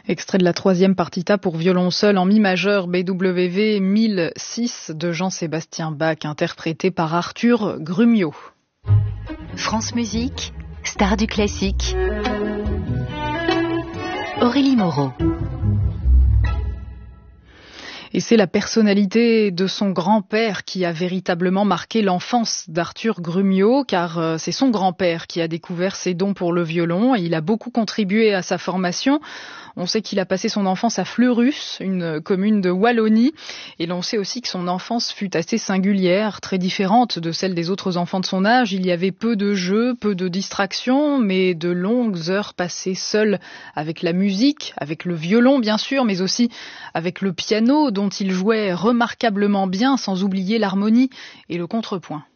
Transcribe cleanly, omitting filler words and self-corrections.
Extrait de la 3e partita pour violon seul en mi majeur BWV 1006 de Jean-Sébastien Bach, interprété par Arthur Grumio. France Musique, star du classique. Aurélie Moreau. Et c'est la personnalité de son grand-père qui a véritablement marqué l'enfance d'Arthur Grumio, car c'est son grand-père qui a découvert ses dons pour le violon et il a beaucoup contribué à sa formation. On sait qu'il a passé son enfance à Fleurus, une commune de Wallonie, et l'on sait aussi que son enfance fut assez singulière, très différente de celle des autres enfants de son âge. Il y avait peu de jeux, peu de distractions, mais de longues heures passées seul avec la musique, avec le violon bien sûr, mais aussi avec le piano dont il jouait remarquablement bien, sans oublier l'harmonie et le contrepoint.